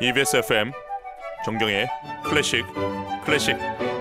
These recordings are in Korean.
EBS FM 정경의 클래식 클래식.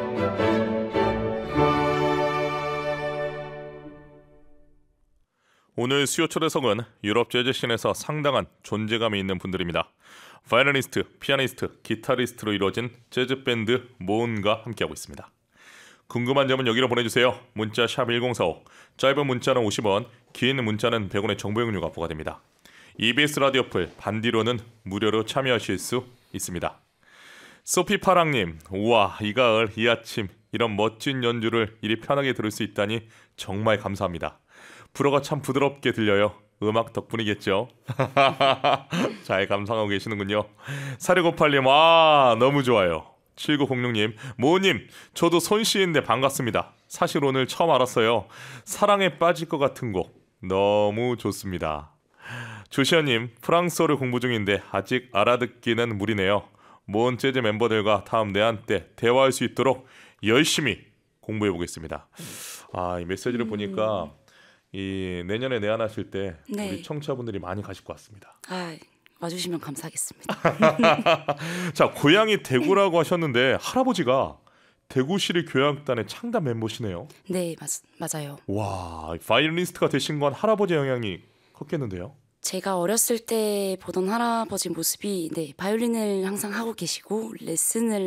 오늘 수요 초대석은 유럽 재즈 씬에서 상당한 존재감이 있는 분들입니다. 바이올리니스트, 피아니스트, 기타리스트로 이루어진 재즈 밴드 모은과 함께하고 있습니다. 궁금한 점은 여기로 보내주세요. 문자 샵 1045, 짧은 문자는 50원, 긴 문자는 100원의 정보 이용료가 부과됩니다. EBS 라디오 풀 반디로는 무료로 참여하실 수 있습니다. 소피파랑님, 우와, 이 가을 이 아침 이런 멋진 연주를 이리 편하게 들을 수 있다니 정말 감사합니다. 불어가 참 부드럽게 들려요. 음악 덕분이겠죠. 잘 감상하고 계시는군요. 4658님, 너무 좋아요. 7906님, 모님, 저도 손씨인데 반갑습니다. 사실 오늘 처음 알았어요. 사랑에 빠질 것 같은 곡 너무 좋습니다. 조시아님, 프랑스어를 공부 중인데 아직 알아듣기는 무리네요. 모은 재즈 멤버들과 다음 내한 때 대화할 수 있도록 열심히 공부해 보겠습니다. 이 메시지를 보니까 이 내년에 내한하실 때 우리 청취자분들이 많이 가실 것 같습니다. 와주시면 감사하겠습니다. 자, 고향이 대구라고 하셨는데 할아버지가 대구시립 교향악단의 창단 멤버시네요. 네, 맞아요. 와, 바이올리니스트가 되신 건 할아버지 영향이 컸겠는데요? 제가 어렸을 때 보던 할아버지 모습이 바이올린을 항상 하고 계시고 레슨을